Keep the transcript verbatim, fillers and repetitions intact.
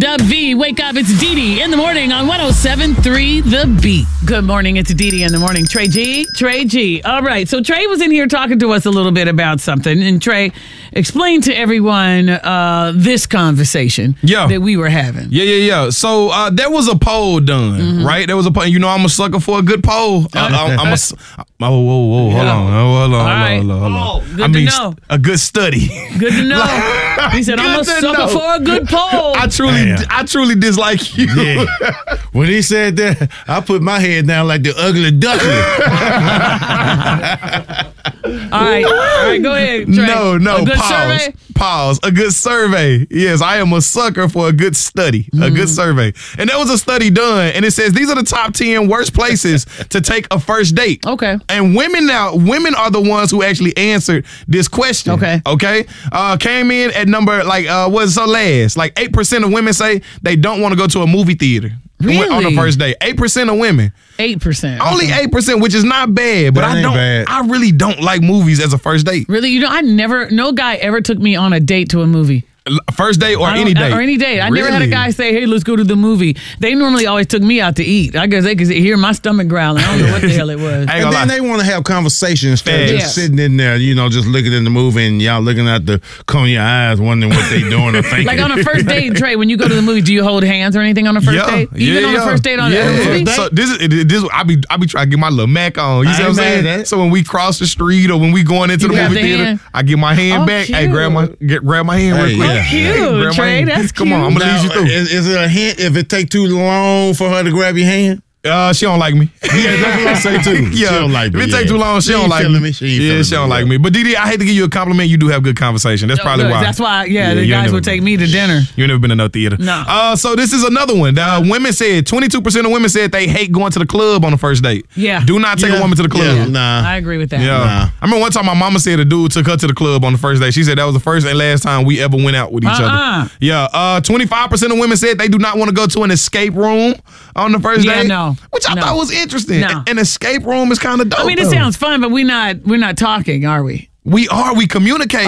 The V. Wake up, it's Dee Dee in the morning on one oh seven point three The Beat. Good morning, it's Dee Dee in the morning. Trey G, Trey G. All right, so Trey was in here talking to us a little bit about something, and Trey explained to everyone uh, this conversation yeah. that we were having. Yeah, yeah, yeah. So uh, there was a poll done, mm-hmm. right? There was a poll. You know, I'm a sucker for a good poll. Uh, I'm, I'm a. Oh, whoa, whoa, whoa, hold yeah. on, hold on, hold on, right. hold on, hold on. Oh, good I mean, to know. a good study. Good to know. He said, I'm a sucker know. for a good poll. I truly, Damn. I truly dislike you. Yeah. When he said that, I put my head down like the ugly duckling. All right, all right, go ahead, Trey. No, no, a good pause, survey? pause. A good survey. Yes, I am a sucker for a good study, mm. a good survey. And there was a study done, and it says these are the top ten worst places to take a first date. Okay. And women now, women are the ones who actually answered this question. Okay. Okay. Uh, came in at number like uh, what's so last? Like eight percent of women say they don't want to go to a movie theater. Really? On the first date. eight percent of women. eight percent. Only okay. eight percent, which is not bad, but that I don't bad. I really don't like movies as a first date. Really? You know, I never, no guy ever took me on a date to a movie. First date or any date? Or any date. I really? never had a guy say, hey, let's go to the movie. They normally always took me out to eat. I guess they could hear my stomach growling. I don't know what the hell it was. And then lie. They want to have conversations instead of just yeah. sitting in there, you know, just looking in the movie and y'all looking at the corner of your eyes, wondering what they doing or thinking. Like on a first date, Trey, when you go to the movie, do you hold hands or anything on a first yeah, date? Even yeah, on yeah. a first date on yeah. a movie? So this is this I be I be trying to get my little Mac on. You I see what I'm saying? that. So when we cross the street or when we going into You the movie the theater, hand? I get my hand Oh, back. cute. Hey, grab my get grab my hand Hey, real quick. yeah. Oh, cute, Hey, grab my Trey. hand. That's Come on, cute. I'm gonna Now, lead you through. Is, is it a hint if it take too long for her to grab your hand? Uh, she don't like me. Yeah, that's what I say too. Yeah, She don't like me. if it yeah. take too long, she, She don't ain't like feeling me. me. She ain't yeah, feeling she don't me, like yeah. me. But Didi, I hate to give you a compliment. You do have good conversation. That's No, probably no, why. That's why, yeah, Yeah, the you guys never- would take me to dinner. You ain't never been to no theater. No. Uh, so this is another one. Uh, women said twenty-two percent of women said they hate going to the club on the first date. Yeah. Do not take Yeah. a woman to the club. Yeah, nah. I agree with that. Yeah. Nah. I remember one time my mama said a dude took her to the club on the first day. She said that was the first and last time we ever went out with each Uh-uh. other. Yeah. Uh, twenty-five percent of women said they do not want to go to an escape room on the first Yeah, day. no. Which I No. thought was interesting. No. An escape room is kind of dope. I mean, it though. sounds fun, but we're not we're not talking, are we? We are. We communicate.